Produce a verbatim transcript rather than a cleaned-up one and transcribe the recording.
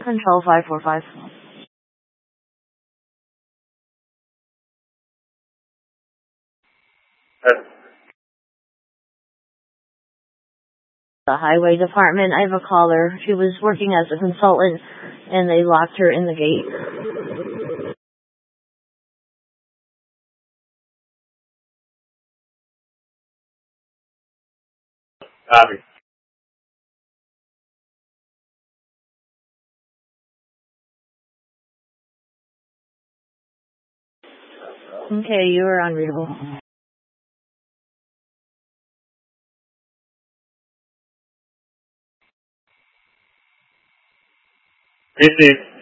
Control five four five. The highway department, I have a caller. She was working as a consultant, and they locked her in the gate. Copy. Okay, you are unreadable. Receive.